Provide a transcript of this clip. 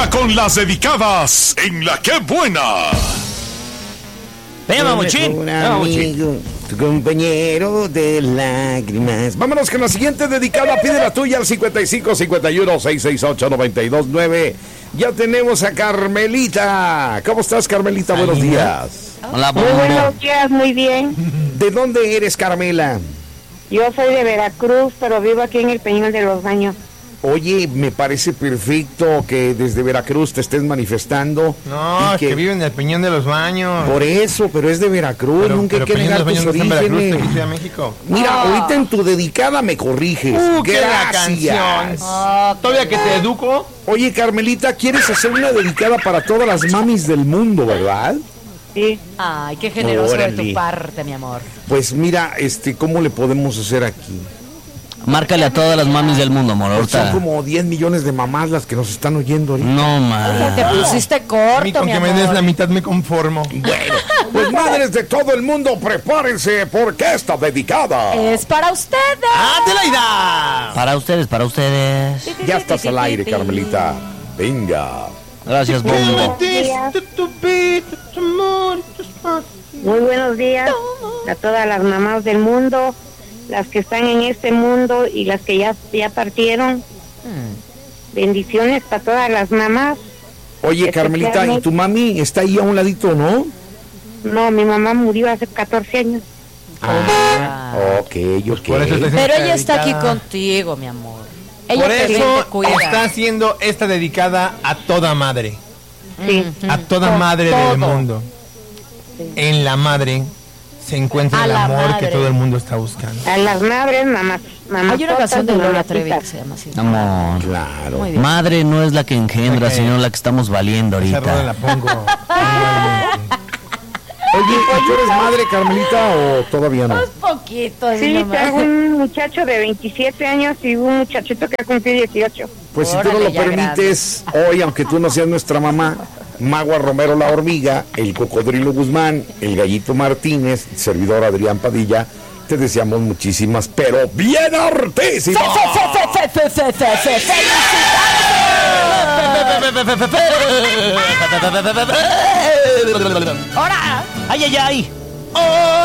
Venga con las dedicadas en La Qué Buena. Venga, Mamuchín. Un amigo, tu compañero de lágrimas. Vámonos con la siguiente dedicada. Pide la tuya al 55 51 668 929. Ya tenemos a Carmelita. ¿Cómo estás, Carmelita? Buenos días. Hola, Muy buenos días, muy bien. ¿De dónde eres, Carmela? Yo soy de Veracruz, pero vivo aquí en el Peñón de los Baños. Oye, me parece perfecto que desde Veracruz te estés manifestando. No, y es que vive en el Peñón de los Baños. Por eso, pero es de Veracruz, nunca hay que Peñón de negar los Baños tus no está en Veracruz, orígenes. está aquí en México. Mira, ahorita en tu dedicada me corriges. ¡Qué la Gracias. canción! Todavía que te educo. Oye, Carmelita, ¿quieres hacer una dedicada para todas las mamis del mundo, verdad? Sí. Ay, qué generoso de Órale. tu parte, mi amor. Pues mira, ¿cómo le podemos hacer aquí? Márcale a todas las mamis del mundo, amor. Pues son Ahorita. como 10 millones de mamás las que nos están oyendo ahorita. No, Oye, te man. pusiste A mí corto, con mi que me des amor. la mitad me conformo. Bueno, pues madres de todo el mundo, prepárense porque esta dedicada Es para ustedes. ¡Adelaida! Para ustedes, para ustedes. ya estás al aire, Carmelita. Venga. Gracias, Bombo. Muy buenos días a todas las mamás del mundo, las que están en este mundo y las que ya partieron. Bendiciones para todas las mamás. Oye, Carmelita, ¿y tu mami está ahí a un ladito, no? No, mi mamá murió hace 14 años. Ah, ok. Por eso Pero ella está aquí contigo, mi amor. Ella Por te ve y eso te cuida. está haciendo esta dedicada a toda madre. Sí. A toda madre todo. del mundo. En la madre se encuentra A el la amor madre. que todo el mundo está buscando. A las madres, mamás. Hay una canción de Gloria Trevi que se llama así. Amor. Claro. Muy bien. Madre no es la que engendra, Ok. sino la que estamos valiendo Esa rola la ahorita. pongo anualmente. Oye, ¿tú eres madre, Carmelita, o todavía no? Un poquito, así Sí, nomás. tengo un muchacho de 27 años y un muchachito que ha cumplido 18. Pues si tú no Órale, lo ya permites, hoy, aunque tú no seas nuestra mamá, Magua Romero la hormiga, el Cocodrilo Guzmán, el Gallito Martínez, el servidor Adrián Padilla, te deseamos muchísimas, pero bien hartísimas. ¡Ahora! ¡Ay, ay, ay!